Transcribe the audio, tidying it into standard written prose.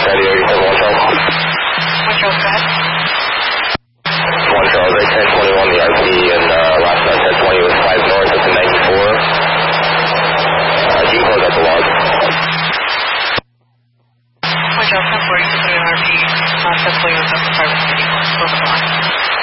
Radio, you have 1 Charles. 1 Charles, go ahead. 1 Charles, 1021, the IP, and last night 1020 was 5 north at the 94. You can close out the log. 1 Charles, 1040, you can put an RP, 1020 was up to 5 94. Over the line.